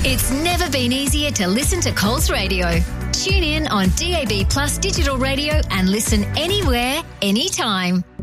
It's never been easier to listen to Coles Radio. Tune in on DAB Plus digital radio and listen anywhere, anytime.